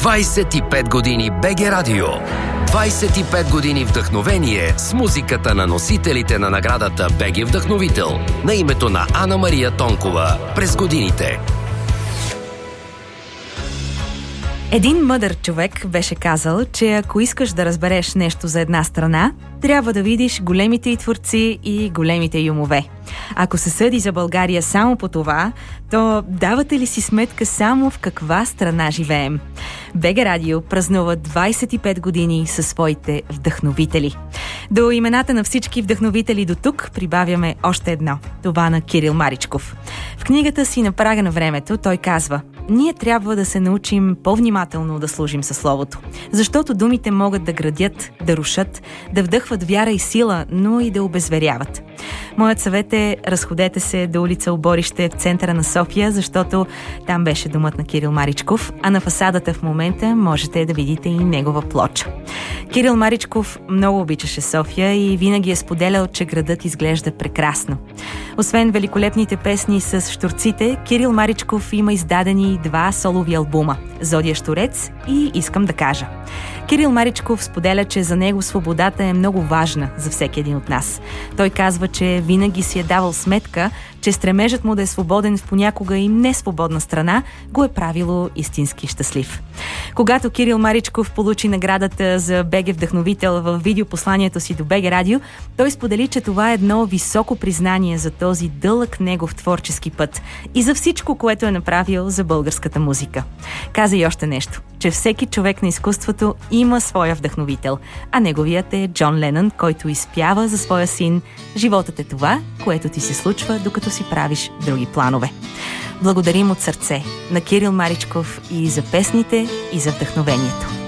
25 години БГ Радио. 25 години вдъхновение с музиката на носителите на наградата БГ Вдъхновител на името на Ана Мария Тонкова през годините. Един мъдър човек беше казал, че ако искаш да разбереш нещо за една страна, трябва да видиш големите й творци и големите й умове. Ако се съди за България само по това, то давате ли си сметка само в каква страна живеем? БГ Радио празнува 25 години със своите вдъхновители. До имената на всички вдъхновители до тук прибавяме още едно. Това на Кирил Маричков. В книгата си "На прага на времето" той казва: ние трябва да се научим по-внимателно да служим със словото, защото думите могат да градят, да рушат, да вдъхват вяра и сила, но и да обезверяват. Моят съвет е: разходете се до улица Оборище в центъра на София, защото там беше домът на Кирил Маричков, а на фасадата в момента можете да видите и негова плоча. Кирил Маричков много обичаше София и винаги е споделял, че градът изглежда прекрасно. Освен великолепните песни с щурците, Кирил Маричков има издадени 2 солови албума – "Зодия Щурец" и "Искам да кажа". Кирил Маричков споделя, че за него свободата е много важна за всеки един от нас. Той казва, че винаги си е давал сметка, че стремежът му да е свободен в понякога и несвободна страна го е правило истински щастлив. Когато Кирил Маричков получи наградата за БГ Вдъхновител в видеопосланието си до БГ Радио, той сподели, че това е едно високо признание за този дълъг негов творчески път и за всичко, което е направил за българската музика. Каза и още нещо, че всеки човек на изкуството има своя вдъхновител, а неговият е Джон Ленън, който изпява за своя син: "Животът е това, което ти се случва, докато си правиш други планове." Благодарим от сърце на Кирил Маричков и за песните, и за вдъхновението.